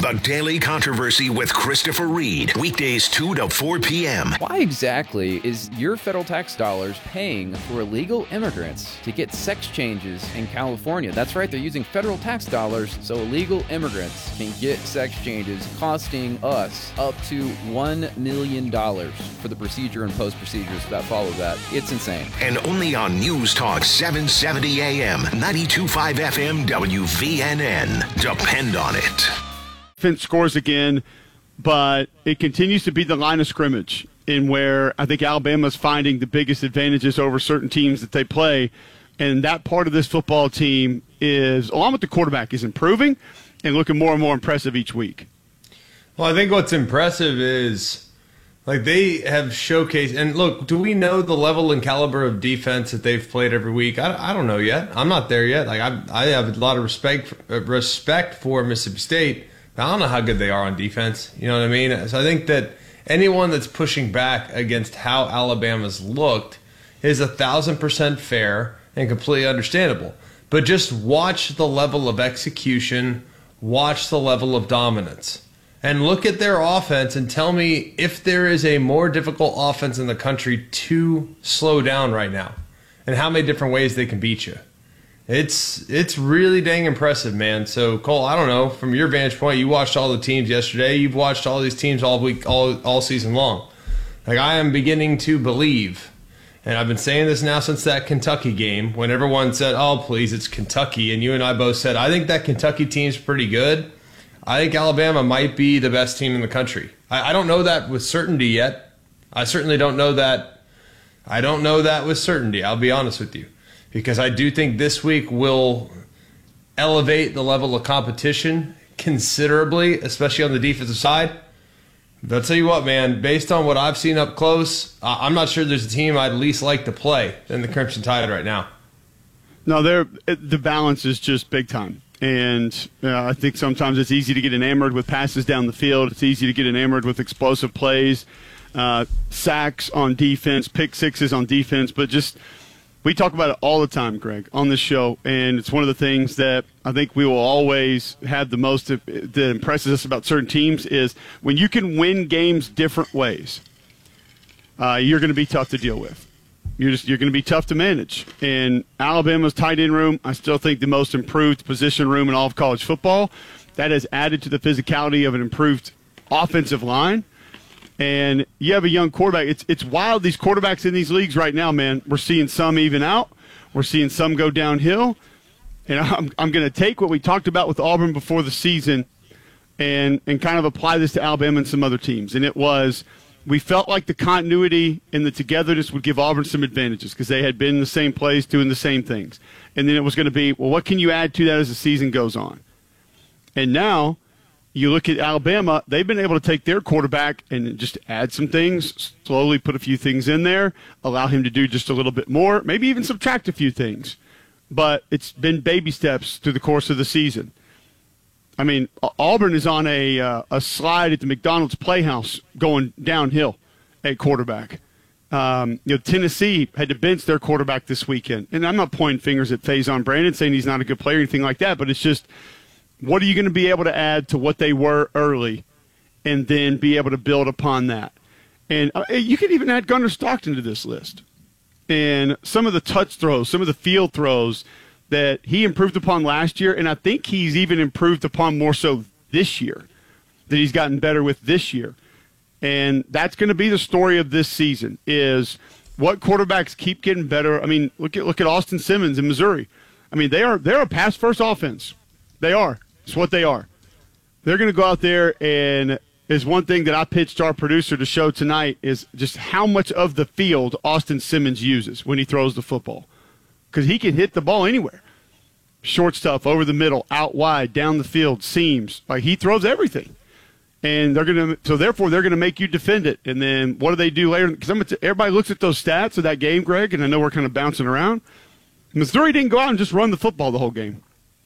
The Daily Controversy with Christopher Reed. Weekdays 2 to 4 p.m. Why exactly is your federal tax dollars paying for illegal immigrants to get sex changes in California? That's right, they're using federal tax dollars so illegal immigrants can get sex changes, costing us up to $1 million for the procedure and post-procedures that follow that. It's insane. And only on News Talk 770 AM, 92.5 FM, WVNN. Depend on it. Scores again, but it continues to be the line of scrimmage in where I think Alabama's finding the biggest advantages over certain teams that they play. And that part of this football team is, along with the quarterback, is improving and looking more and more impressive each week. Well, I think what's impressive is, like, they have showcased, and look, do we know the level and caliber of defense that they've played every week? I don't know yet. I'm not there yet. Like, I have a lot of respect for Mississippi State. I don't know how good they are on defense. You know what I mean? So I think that anyone that's pushing back against how Alabama's looked is 1,000% fair and completely understandable. But just watch the level of execution, watch the level of dominance, and look at their offense and tell me if there is a more difficult offense in the country to slow down right now and how many different ways they can beat you. It's really dang impressive, man. So, Cole, I don't know, from your vantage point, you watched all the teams yesterday. You've watched all these teams all week, all season long. Like, I am beginning to believe, and I've been saying this now since that Kentucky game, when everyone said, oh, please, it's Kentucky, and you and I both said, I think that Kentucky team's pretty good. I think Alabama might be the best team in the country. I don't know that with certainty yet. I certainly don't know that. I don't know that with certainty, I'll be honest with you. Because I do think this week will elevate the level of competition considerably, especially on the defensive side. But I'll tell you what, man, based on what I've seen up close, I'm not sure there's a team I'd least like to play than the Crimson Tide right now. No, the balance is just big time. And I think sometimes it's easy to get enamored with passes down the field. It's easy to get enamored with explosive plays, sacks on defense, pick sixes on defense, but just – we talk about it all the time, Greg, on this show, and it's one of the things that I think we will always have the most that impresses us about certain teams is when you can win games different ways, you're going to be tough to deal with. You're going to be tough to manage. And Alabama's tight end room, I still think the most improved position room in all of college football. That has added to the physicality of an improved offensive line. And you have a young quarterback. It's wild, these quarterbacks in these leagues right now, man. We're seeing some even out. We're seeing some go downhill. And I'm going to take what we talked about with Auburn before the season and kind of apply this to Alabama and some other teams. And it was, we felt like the continuity and the togetherness would give Auburn some advantages because they had been in the same place doing the same things. And then it was going to be, well, what can you add to that as the season goes on? And now you look at Alabama, they've been able to take their quarterback and just add some things, slowly put a few things in there, allow him to do just a little bit more, maybe even subtract a few things. But it's been baby steps through the course of the season. I mean, Auburn is on a slide at the McDonald's Playhouse going downhill at quarterback. Tennessee had to bench their quarterback this weekend. And I'm not pointing fingers at Faison Brandon saying he's not a good player or anything like that, but it's just – what are you going to be able to add to what they were early and then be able to build upon that? And you can even add Gunnar Stockton to this list. And some of the touch throws, some of the field throws that he improved upon last year, and I think he's even improved upon more so this year, that he's gotten better with this year. And that's going to be the story of this season is what quarterbacks keep getting better. I mean, look at Austin Simmons in Missouri. I mean, they're a pass-first offense. They are. It's what they are. They're going to go out there, and is one thing that I pitched our producer to show tonight is just how much of the field Austin Simmons uses when he throws the football. Because he can hit the ball anywhere. Short stuff, over the middle, out wide, down the field, seams. Like, he throws everything. And therefore they're going to make you defend it. And then what do they do later? Because everybody looks at those stats of that game, Greg, and I know we're kind of bouncing around. Missouri didn't go out and just run the football the whole game.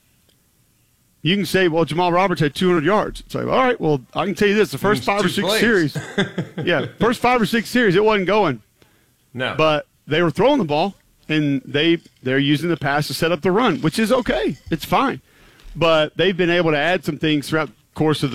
You can say, well, Jamal Roberts had 200 yards. It's like, all right, well, I can tell you this. The first 5 or 6 series, first 5 or 6 series, it wasn't going. No. But they were throwing the ball, and they're using the pass to set up the run, which is okay. It's fine. But they've been able to add some things throughout the course of